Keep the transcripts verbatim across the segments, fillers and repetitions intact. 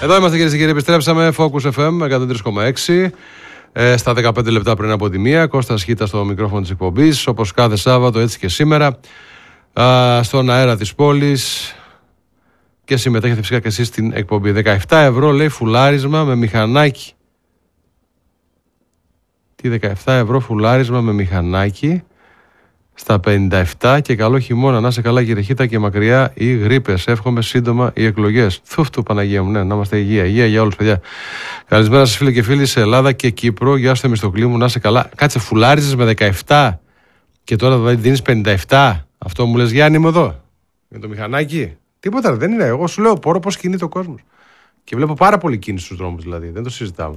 Εδώ είμαστε κυρίες και κύριοι, επιστρέψαμε. Focus εφ εμ εκατόν τρία κόμμα έξι. Ε, στα δεκαπέντε λεπτά πριν από τη μία. Κώστας Χίτα στο μικρόφωνο της εκπομπής. Όπως κάθε Σάββατο, έτσι και σήμερα. Α, στον αέρα της πόλης. Και συμμετέχετε φυσικά και εσείς στην εκπομπή. δεκαεπτά ευρώ λέει φουλάρισμα με μηχανάκι. Τι δεκαεπτά ευρώ φουλάρισμα με μηχανάκι. Στα πενήντα επτά και καλό χειμώνα. Να είσαι καλά κύριε Χίτα και μακριά οι γρίπες. Εύχομαι σύντομα οι εκλογές. Θούφτου Παναγία μου, ναι, να είμαστε υγεία. Υγεία για όλους, παιδιά. Καλησπέρα σας φίλοι και φίλοι σε Ελλάδα και Κύπρο. Γεια σου Θεμιστοκλή μου, να είσαι καλά. Κάτσε, φουλάριζες με δεκαεπτά και τώρα δίνεις πενήντα επτά. Αυτό μου λες Γιάννη μου εδώ. Με το μηχανάκι. Τίποτα δεν είναι. Εγώ σου λέω πόρο πώς κινείται ο κόσμος. Και βλέπω πάρα πολύ κίνηση στους δρόμους δηλαδή. Δεν το συζητάμε.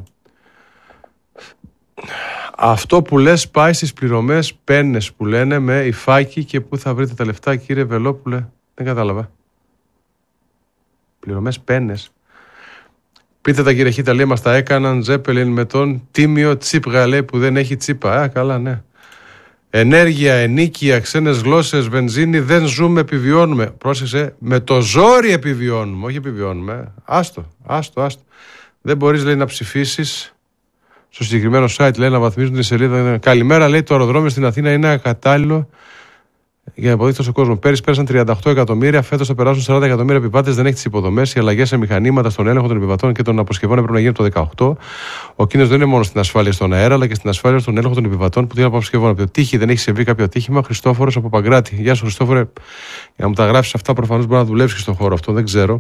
Αυτό που λες πάει στις πληρωμές πένες που λένε με υφάκι και πού θα βρείτε τα λεφτά κύριε Βελόπουλε. Δεν κατάλαβα. Πληρωμές πένες. Πείτε τα κύριε Χίτα, λέει μας τα έκαναν Ζέπελιν με τον τίμιο τσίπγα λέει που δεν έχει τσίπα. Α, καλά ναι. Ενέργεια, ενίκεια, ξένες γλώσσες, βενζίνη, δεν ζούμε, επιβιώνουμε. Πρόσεξε, με το ζόρι επιβιώνουμε, όχι επιβιώνουμε. Άστο, άστο, άστο. Δεν μπορείς λέει να ψηφίσεις. Στο συγκεκριμένο site λέει να βαθμίζουν τη σελίδα. Καλημέρα, λέει το αεροδρόμιο στην Αθήνα είναι ακατάλληλο για να υποδείξει τόσο κόσμο. Πέρυσι πέρασαν τριάντα οκτώ εκατομμύρια, φέτος θα περάσουν σαράντα εκατομμύρια επιβάτες. Δεν έχει τις υποδομές. Οι αλλαγές σε μηχανήματα, στον έλεγχο των επιβατών και των αποσκευών έπρεπε να γίνουν το δεκαοκτώ. Ο κίνδυνος δεν είναι μόνο στην ασφάλεια στον αέρα, αλλά και στην ασφάλεια στον έλεγχο των επιβατών που την αποσκευών. Από το τύχη δεν έχει συμβεί κάποιο ατύχημα. Χριστόφορος από Παγκράτη. Γεια σου Χριστόφορε. Για να μου τα γράψεις αυτά, προφανώς μπορεί να δουλεύεις και στον χώρο αυτό, δεν ξέρω.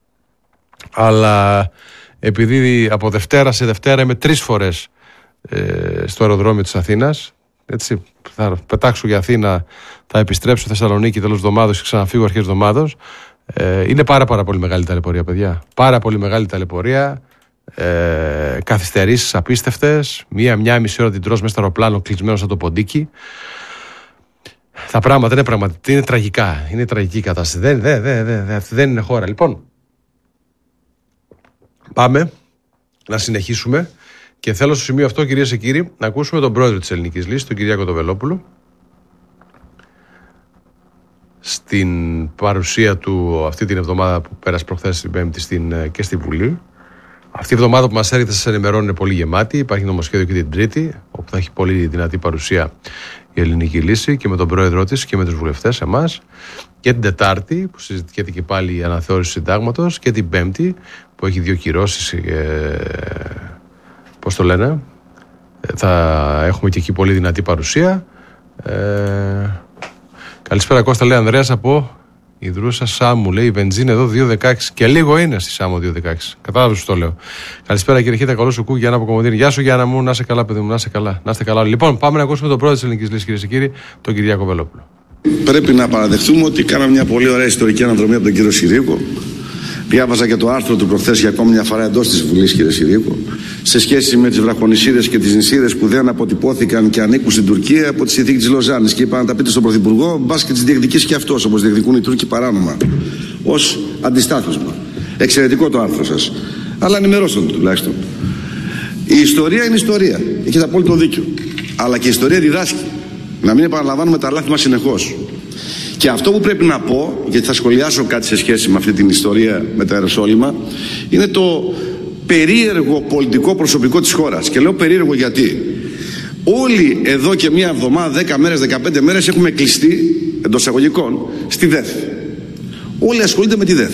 Αλλά επειδή από Δευτέρα σε Δευτέρα είμαι τρεις φορές στο αεροδρόμιο της Αθήνας. Έτσι, θα πετάξω για Αθήνα, θα επιστρέψω Θεσσαλονίκη τέλος εβδομάδος και ξαναφύγω αρχές εβδομάδος. Ε, είναι πάρα πάρα πολύ μεγάλη ταλαιπωρία, παιδιά. Πάρα πολύ μεγάλη ταλαιπωρία. Ε, καθυστερήσεις απίστευτες. Μία-μία μισή ώρα την τρως μέσα στο αεροπλάνο κλεισμένο σαν το ποντίκι. Τα πράγματα είναι πραγματικά. Είναι τραγικά. Είναι τραγική η κατάσταση. Δεν, δεν, δεν, δεν, δεν είναι χώρα. Λοιπόν, πάμε να συνεχίσουμε. Και θέλω στο σημείο αυτό, κυρίες και κύριοι, να ακούσουμε τον πρόεδρο της Ελληνικής Λύσης, τον Κυριάκο τον Βελόπουλο, στην παρουσία του αυτή την εβδομάδα που πέρασε προχθές την Πέμπτη στην, και στη Βουλή. Αυτή η εβδομάδα που μας έρχεται σας ενημερώνει είναι πολύ γεμάτη. Υπάρχει νομοσχέδιο και την Τρίτη, όπου θα έχει πολύ δυνατή παρουσία η Ελληνική Λύση και με τον πρόεδρό της και με τους βουλευτές εμάς. Και την Τετάρτη, που συζητιέται και πάλι η αναθεώρηση του συντάγματος, και την Πέμπτη, που έχει δύο κυρώσεις. Ε, πώς το λένε, θα έχουμε και εκεί πολύ δυνατή παρουσία. Ε, καλησπέρα Κώστα, λέει Ανδρέας από Ιδρούσα Σάμου, λέει η βενζίνη εδώ δύο δεκαέξι και λίγο είναι στη Σάμου δύο δεκαέξι. Κατάλαβες το λέω. Καλησπέρα κύριε Χίτα, καλό σου κου, Γιάννα από Κομωτίνη. Γεια σου Γιάννα μου, να είσαι καλά παιδί μου, να είσαι καλά. Να είστε καλά. Λοιπόν, πάμε να ακούσουμε τον πρόεδρο της Ελληνικής Λύσης, κυρίες και κύριοι, τον Κυριάκο Βελόπουλο. Πρέπει να παραδεχτούμε ότι κάναμε μια πολύ ωραία ιστορική αναδρομή από τον κύριο Συρίκο. Διάβαζα και το άρθρο του προχθές για ακόμη μια φορά εντός της Βουλής, κύριε Συρίκο, σε σχέση με τις βραχονισίδες και τις νησίδες που δεν αποτυπώθηκαν και ανήκουν στην Τουρκία από τη συνθήκη της Λοζάνης. Και είπα να τα πείτε στον Πρωθυπουργό, μπας και τις διεκδικήσει και αυτός, όπως διεκδικούν οι Τούρκοι παράνομα. Ως αντιστάθμισμα. Εξαιρετικό το άρθρο σας. Αλλά ενημερώστε τον τουλάχιστον. Η ιστορία είναι ιστορία. Έχετε απόλυτο δίκιο. Αλλά και η ιστορία διδάσκει. Να μην επαναλαμβάνουμε τα λάθη μας συνεχώς. Και αυτό που πρέπει να πω, γιατί θα σχολιάσω κάτι σε σχέση με αυτή την ιστορία με το αεροσόλυμα, είναι το περίεργο πολιτικό προσωπικό της χώρας. Και λέω περίεργο γιατί όλοι εδώ και μία εβδομάδα, δέκα μέρες, δεκαπέντε μέρες έχουμε κλειστεί, εντός εισαγωγικών, στη ΔΕΘ. Όλοι ασχολούνται με τη ΔΕΘ.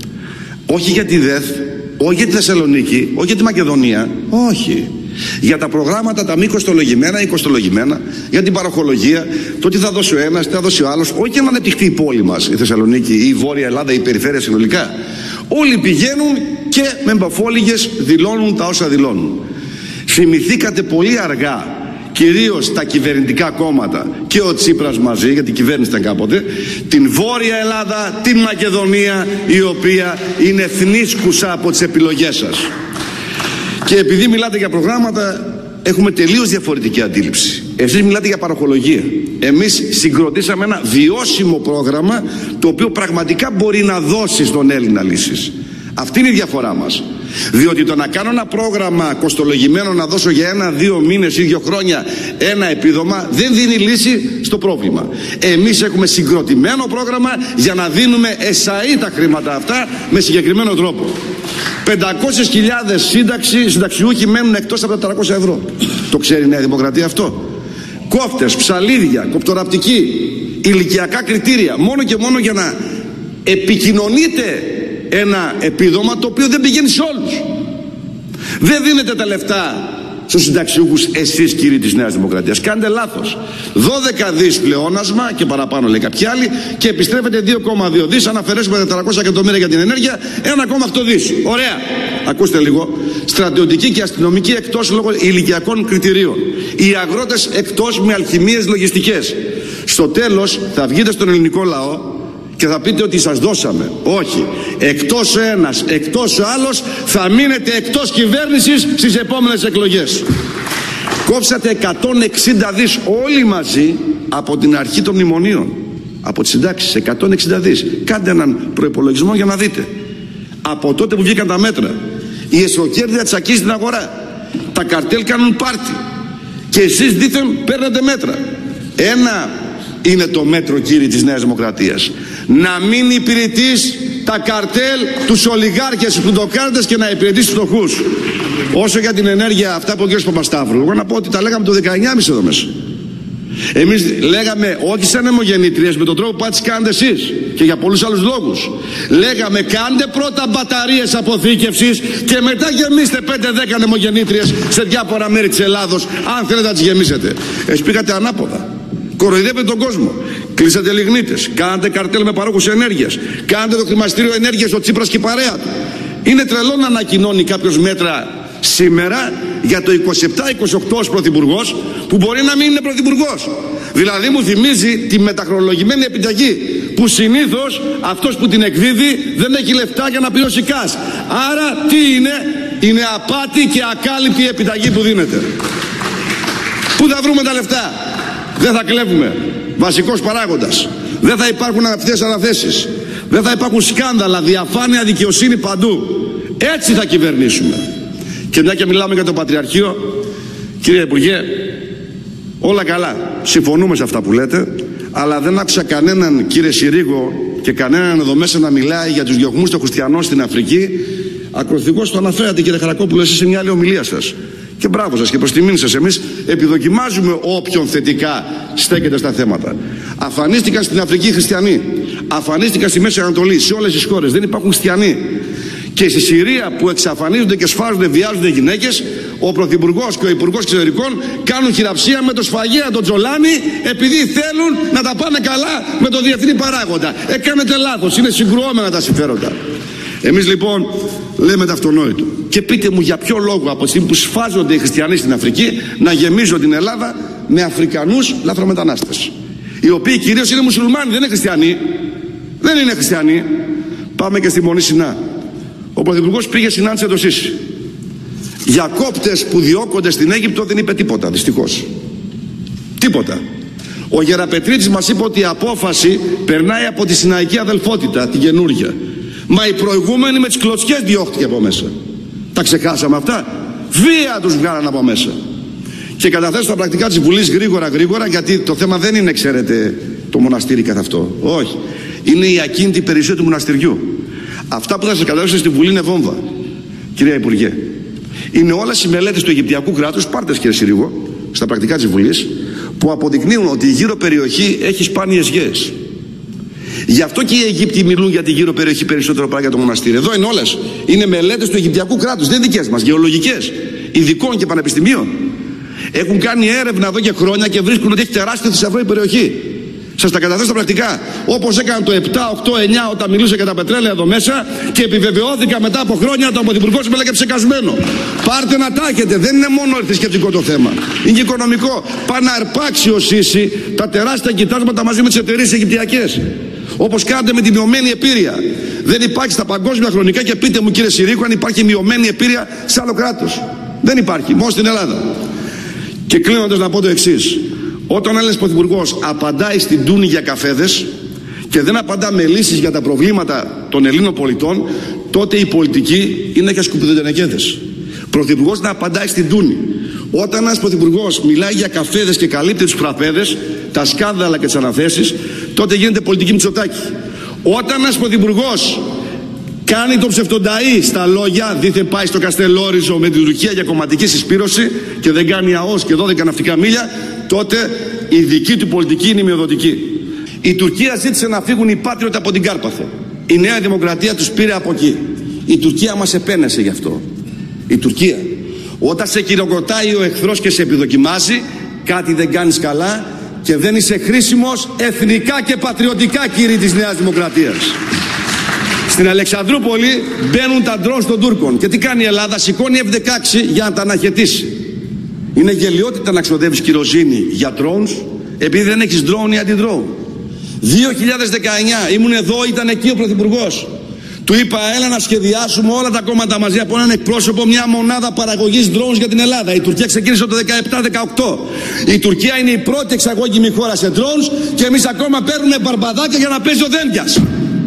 Όχι για τη ΔΕΘ, όχι για τη Θεσσαλονίκη, όχι για τη Μακεδονία, όχι. Για τα προγράμματα τα μη κοστολογημένα ή κοστολογημένα, για την παροχολογία, το τι θα δώσει ο ένας, τι θα δώσει ο άλλος, όχι για να ανεπτυχθεί η πόλη μας, η Θεσσαλονίκη ή η Βόρεια Ελλάδα ή η περιφέρεια συνολικά. Όλοι πηγαίνουν και με μπαφόλιγες δηλώνουν τα όσα δηλώνουν. Θυμηθήκατε πολύ αργά, κυρίως τα κυβερνητικά κόμματα και ο Τσίπρας μαζί, γιατί η κυβέρνηση ήταν κάποτε, την Βόρεια Ελλάδα, την Μακεδονία, η οποία είναι θνίσκουσα από τις επιλογές σας. Και επειδή μιλάτε για προγράμματα, έχουμε τελείως διαφορετική αντίληψη. Εσείς μιλάτε για παροχολογία. Εμείς συγκροτήσαμε ένα βιώσιμο πρόγραμμα, το οποίο πραγματικά μπορεί να δώσει στον Έλληνα λύσεις. Αυτή είναι η διαφορά μας. Διότι το να κάνω ένα πρόγραμμα κοστολογημένο, να δώσω για ένα, δύο μήνες ή δύο χρόνια ένα επίδομα, δεν δίνει λύση στο πρόβλημα. Εμείς έχουμε συγκροτημένο πρόγραμμα για να δίνουμε εσαΐ τα χρήματα αυτά με συγκεκριμένο τρόπο. πεντακόσιες χιλιάδες σύνταξη, συνταξιούχοι μένουν εκτός από τα τετρακόσια ευρώ. Το ξέρει η Νέα Δημοκρατία αυτό? Κόφτες, ψαλίδια, κοπτοραπτική, ηλικιακά κριτήρια, μόνο και μόνο για να επικοινωνείτε ένα επίδομα το οποίο δεν πηγαίνει σε όλους. Δεν δίνετε τα λεφτά στους συνταξιούχους εσείς, κύριοι της Νέας Δημοκρατίας. Κάνετε λάθος. δώδεκα δις πλεόνασμα και παραπάνω, λέει κάποιοι άλλοι, και επιστρέφετε δύο κόμμα δύο δις. Αν αφαιρέσουμε τετρακόσια εκατομμύρια για την ενέργεια, ένα κόμμα οκτώ δις. Ωραία. Ακούστε λίγο. Στρατιωτική και αστυνομική εκτός λόγω ηλικιακών κριτηρίων. Οι αγρότες εκτός με αλχημίες λογιστικές. Στο τέλος θα βγείτε στον ελληνικό λαό και θα πείτε ότι σας δώσαμε. Όχι. Εκτός ο ένας, εκτός ο άλλος, θα μείνετε εκτός κυβέρνησης στις επόμενες εκλογές. Κόψατε εκατόν εξήντα δις όλοι μαζί από την αρχή των μνημονίων. Από τις συντάξεις, εκατόν εξήντα δις. Κάντε έναν προϋπολογισμό για να δείτε. Από τότε που βγήκαν τα μέτρα, η εσωκέρδεια τσακίζει την αγορά. Τα καρτέλ κάνουν πάρτι. Και εσείς δήθεν παίρνετε μέτρα. Ένα είναι το μέτρο, κύριοι της Νέας Δημοκρατίας. Να μην υπηρετείς τα καρτέλ, τους ολιγάρχες, τους πλουτοκάρτες και να υπηρετείς τους φτωχούς. Όσο για την ενέργεια, αυτά που ο κ. Παπασταύρου, εγώ να πω ότι τα λέγαμε το δεκαεννιά και μισό εδώ μέσα. Εμείς λέγαμε όχι σαν αιμογεννήτριες με τον τρόπο που τις κάνετε εσείς και για πολλούς άλλους λόγους. Λέγαμε κάντε πρώτα μπαταρίες αποθήκευσης και μετά γεμίστε πέντε δέκα αιμογεννήτριες σε διάφορα μέρη της Ελλάδος, αν θέλετε να τις γεμίσετε. Εσείς πήγατε ανάποδα. Κοροϊδεύετε τον κόσμο. Κλείσατε λιγνίτες. Κάνατε καρτέλ με παρόχους ενέργειας. Κάνατε το χρηματιστήριο ενέργειας ο Τσίπρας και η παρέα του. Είναι τρελό να ανακοινώνει κάποιος μέτρα σήμερα για το είκοσι επτά είκοσι οκτώ ως πρωθυπουργός, που μπορεί να μην είναι πρωθυπουργός. Δηλαδή μου θυμίζει τη μεταχρονολογημένη επιταγή, που συνήθως αυτός που την εκδίδει δεν έχει λεφτά για να πληρώσει ΚΑΣ. Άρα τι είναι? Είναι απάτη και ακάλυπτη επιταγή που δίνεται. Πού θα βρούμε τα λεφτά? Δεν θα κλέβουμε. Βασικός παράγοντας. Δεν θα υπάρχουν αυτές αναθέσεις. Δεν θα υπάρχουν σκάνδαλα, διαφάνεια, δικαιοσύνη παντού. Έτσι θα κυβερνήσουμε. Και μια και μιλάμε για το Πατριαρχείο, κύριε Υπουργέ, όλα καλά. Συμφωνούμε σε αυτά που λέτε, αλλά δεν άκουσα κανέναν, κύριε Συρίγο, και κανέναν εδώ μέσα να μιλάει για τους διωγμούς των χριστιανών στην Αφρική. Ακροθυγώς το αναφέρατε, κύριε Χαρακόπουλο, εσείς σε μια άλλη ομιλία σας. Και μπράβο σας και προς τιμήν σας. Εμείς επιδοκιμάζουμε όποιον θετικά στέκεται στα θέματα. Αφανίστηκαν στην Αφρική χριστιανοί. Αφανίστηκαν στη Μέση Ανατολή, σε όλες τις χώρες. Δεν υπάρχουν χριστιανοί. Και στη Συρία που εξαφανίζονται και σφάζονται, βιάζονται γυναίκες, ο Πρωθυπουργός και ο Υπουργός Εξωτερικών κάνουν χειραψία με το σφαγέα τον Τζολάνι, επειδή θέλουν να τα πάνε καλά με το διεθνή παράγοντα. Ε, κάνετε λάθος. Είναι συγκρουόμενα τα συμφέροντα. Εμείς λοιπόν λέμε το αυτονόητο. Και πείτε μου για ποιο λόγο από τη στιγμή που σφάζονται οι χριστιανοί στην Αφρική να γεμίζουν την Ελλάδα με Αφρικανούς λαθρομετανάστες, οι οποίοι κυρίως είναι μουσουλμάνοι, δεν είναι χριστιανοί. Δεν είναι χριστιανοί. Πάμε και στη Μονή Σινά. Ο Πρωθυπουργός πήγε συνάντησε το Σίσι. Για κόπτες που διώκονται στην Αίγυπτο δεν είπε τίποτα, δυστυχώς. Τίποτα. Ο Γεραπετρίτης μας είπε ότι η απόφαση περνάει από τη Σιναϊκή Αδελφότητα, την καινούργια. Μα οι προηγούμενοι με τις κλωτσιές διώχτηκε από μέσα. Τα ξεχάσαμε αυτά? Βία τους βγάλαν από μέσα. Και καταθέσω τα πρακτικά της Βουλής γρήγορα γρήγορα, γιατί το θέμα δεν είναι, ξέρετε, το μοναστήρι καθ' αυτό. Όχι. Είναι η ακίνητη περιουσία του μοναστηριού. Αυτά που θα σας καταθέσω στη Βουλή είναι βόμβα, κυρία Υπουργέ. Είναι όλες οι μελέτες του Αιγυπτιακού κράτους, πάρτε κύριε Συρίγο, στα πρακτικά της Βουλής, που αποδεικνύουν ότι η γύρω περιοχή έχει σπάνιες γέες. Γι' αυτό και οι Αιγύπτιοι μιλούν για τη γύρω περιοχή περισσότερο παρά για το μοναστήρι. Εδώ είναι όλες. Είναι μελέτες του Αιγυπτιακού κράτους, δεν δικές μας, γεωλογικές, ειδικών και πανεπιστημίων. Έχουν κάνει έρευνα εδώ και χρόνια και βρίσκουν ότι έχει τεράστια θησαυρό η περιοχή. Σας τα καταθέσω στα πρακτικά. Όπως έκαναν το επτά, οκτώ, εννιά όταν μιλούσε για τα πετρέλαια εδώ μέσα και επιβεβαιώθηκα μετά από χρόνια το Πρωθυπουργός με λέγε ψεκασμένο. Πάρτε να τα έχετε. Δεν είναι μόνο θρησκευτικό το θέμα. Είναι και οικονομικό. Πάει να αρπάξει ο Σίση τα τεράστια κοιτάσματα μαζί με τις εταιρείες αιγυπτιακές. Όπως κάνετε με τη μειωμένη επίρρεια. Δεν υπάρχει στα παγκόσμια χρονικά και πείτε μου κύριε Συρίκο αν υπάρχει μειωμένη επίρρεια σε άλλο κράτος. Δεν υπάρχει. Μόνο στην Ελλάδα. Και κλείνοντας να πω το εξής. Όταν ένας πρωθυπουργός απαντάει στην Τούνη για καφέδες και δεν απαντά με λύσεις για τα προβλήματα των Ελλήνων πολιτών, τότε η πολιτική είναι για σκουπιδοτενεκέδες. Πρωθυπουργός να απαντάει στην Τούνη. Όταν ένας πρωθυπουργός μιλάει για καφέδες και καλύπτει τους φραπέδες, τα σκάνδαλα και τις αναθέσεις, τότε γίνεται πολιτική Μητσοτάκη. Όταν ένας πρωθυπουργός κάνει το ψευτονταΐ στα λόγια, δίθεν πάει στο Καστελόριζο με την Τουρκία για κομματική συσπήρωση και δεν κάνει ΑΟΣ και δώδεκα ναυτικά μίλια, τότε η δική του πολιτική είναι ημιοδοτική. Η Τουρκία ζήτησε να φύγουν οι Πάτριωτοι από την Κάρπαθο. Η Νέα Δημοκρατία τους πήρε από εκεί. Η Τουρκία μας επένεσε γι' αυτό. Η Τουρκία. Όταν σε χειροκροτάει ο εχθρός και σε επιδοκιμάζει, κάτι δεν κάνεις καλά και δεν είσαι χρήσιμος εθνικά και πατριωτικά, κύριοι της Νέας Δημοκρατίας. Στην Αλεξανδρούπολη μπαίνουν τα ντρόουν των Τούρκων. Και τι κάνει η Ελλάδα? Σηκώνει εφ δεκαέξι για να τα αναχαιτήσει. Είναι γελιότητα να ξοδεύεις κυροζήνη για drones επειδή δεν έχεις drone ή αντι-drone. δύο χιλιάδες δεκαεννιά ήμουν εδώ, ήταν εκεί ο Πρωθυπουργός. Του είπα, έλα να σχεδιάσουμε όλα τα κόμματα μαζί από έναν εκπρόσωπο μια μονάδα παραγωγής drones για την Ελλάδα. Η Τουρκία ξεκίνησε το δεκαεπτά δεκαοκτώ. Η Τουρκία είναι η πρώτη εξαγωγική χώρα σε drones και εμείς ακόμα παίρνουμε μπαρμπαδάκια για να παίζει ο Δένδιας.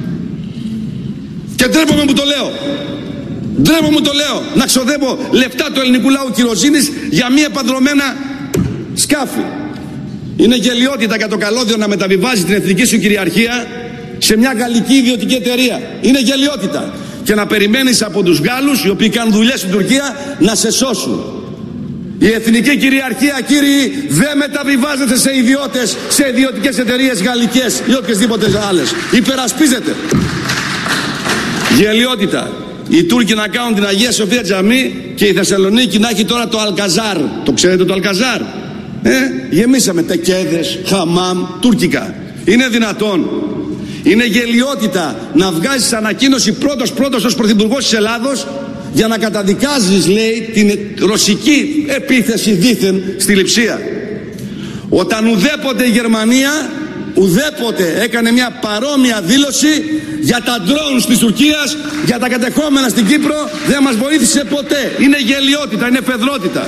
Και ντρέπομαι που το λέω. Ντρέπομαι που το λέω. Να ξοδεύω λεφτά του ελληνικού λαού κυροζήνης για μία επανδρομένα σκάφη. Είναι γελιότητα για το καλώδιο να μεταβιβάζει την εθνική σου κυριαρχία σε μια γαλλική ιδιωτική εταιρεία. Είναι γελιότητα. Και να περιμένεις από τους Γάλλους, οι οποίοι κάνουν δουλειές στην Τουρκία, να σε σώσουν. Η εθνική κυριαρχία, κύριοι, δεν μεταβιβάζεται σε ιδιώτες, σε ιδιωτικές εταιρείες γαλλικές ή οποιασδήποτε άλλες. Υπερασπίζεται. Γελιότητα. Οι Τούρκοι να κάνουν την Αγία Σοφία τζαμί και η Θεσσαλονίκη να έχει τώρα το Αλκαζάρ. Το ξέρετε το Αλκαζάρ? Ε, γεμίσαμε τεκέδες, χαμάμ, τουρκικά. Είναι δυνατόν? Είναι γελιότητα να βγάζεις ανακοίνωση πρώτος πρώτος ως Πρωθυπουργός της Ελλάδος για να καταδικάζεις, λέει, την ρωσική επίθεση δήθεν στη Λειψία. Όταν ουδέποτε η Γερμανία ουδέποτε έκανε μια παρόμοια δήλωση για τα drones της Τουρκίας, για τα κατεχόμενα στην Κύπρο, δεν μας βοήθησε ποτέ. Είναι γελιότητα, είναι φεδρότητα.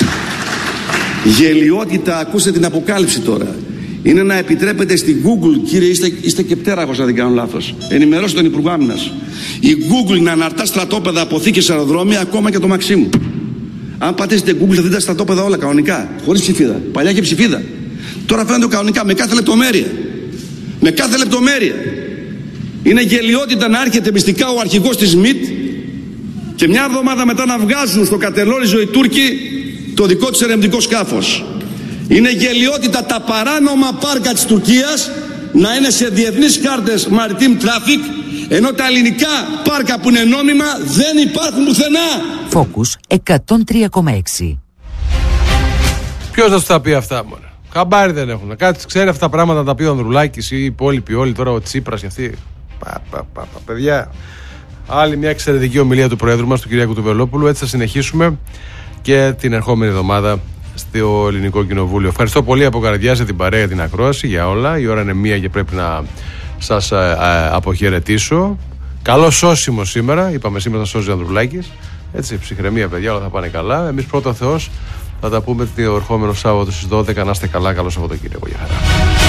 Γελιότητα, ακούστε την αποκάλυψη τώρα. Είναι να επιτρέπετε στην Google, κύριε, είστε, είστε και πτέραγος αν δεν κάνω λάθος, ενημερώστε τον Υπουργό Άμυνας, η Google να αναρτά στρατόπεδα, αποθήκες, αεροδρόμια, ακόμα και το Μαξίμου. Αν πατήσετε Google θα δείτε τα στρατόπεδα όλα κανονικά, χωρίς ψηφίδα. Παλιά είχε ψηφίδα. Τώρα φαίνονται κανονικά, με κάθε λεπτομέρεια. Με κάθε λεπτομέρεια. Είναι γελιότητα να έρχεται μυστικά ο αρχηγός της ΜΙΤ και μια εβδομάδα μετά να βγάζουν στο Κατελόριζο οι Τούρκοι το δικό τους ερευνητικό σκάφος. Είναι γελιότητα τα παράνομα πάρκα της Τουρκίας να είναι σε διεθνείς κάρτες maritime traffic, ενώ τα ελληνικά πάρκα που είναι νόμιμα δεν υπάρχουν πουθενά. Focus εκατόν τρία κόμμα έξι. Ποιος θα σου τα πει αυτά, μωρέ? Χαμπάρι δεν έχουν. Κάτι ξέρει αυτά τα πράγματα να τα πει ο Ανδρουλάκης ή οι υπόλοιποι όλοι, τώρα ο Τσίπρας και αυτοί. Πα, πα, πα, πα, παιδιά. Άλλη μια εξαιρετική ομιλία του Προέδρου μας, του Κυριάκου του Βελόπουλου. Έτσι θα συνεχίσουμε και την ερχόμενη εβδομάδα στο Ελληνικό Κοινοβούλιο. Ευχαριστώ πολύ από καρδιάς για την παρέα, για την ακρόαση, για όλα. Η ώρα είναι μία και πρέπει να σας α, α, αποχαιρετήσω. Καλό σώσιμο σήμερα. Είπαμε σήμερα θα σώζει ο Ανδρουλάκης. Έτσι, ψυχραιμία, παιδιά, όλα θα πάνε καλά. Εμείς πρώτα Θεός θα τα πούμε το ερχόμενο Σάββατο στις δώδεκα. Να είστε καλά, καλό Σαββατοκύριακο. Γεια χαρά.